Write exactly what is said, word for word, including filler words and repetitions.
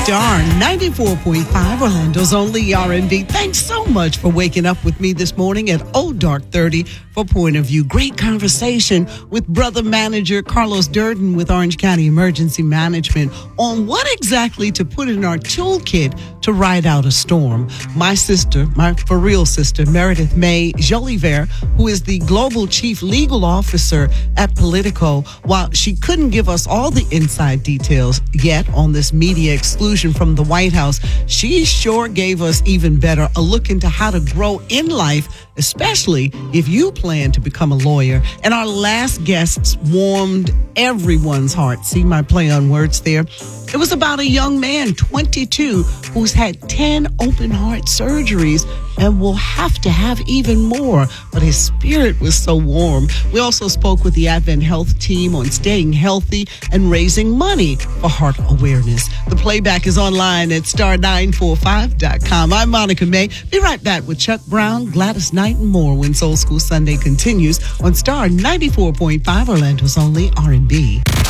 Star ninety-four point five, Orlando's only R and B. Thanks so much for waking up with me this morning at Old Dark thirty for Point of View. Great conversation with Brother Manager Carlos Durden with Orange County Emergency Management on what exactly to put in our toolkit to ride out a storm. My sister, my for real sister, Meredith May Joliver, who is the Global Chief Legal Officer at Politico, while she couldn't give us all the inside details yet on this media exclusion from the White House, she sure gave us even better a look into how to grow in life, especially if you plan to become a lawyer. And our last guests warmed everyone's heart. See my play on words there? It was about a young man, twenty-two, who's had ten open heart surgeries and will have to have even more. But his spirit was so warm. We also spoke with the Advent Health team on staying healthy and raising money for heart awareness. The playback is online at star nine four five dot com. I'm Monica May. Be right back with Chuck Brown, Gladys Knight, and more when Soul School Sunday continues on Star ninety-four point five, Orlando's only R and B.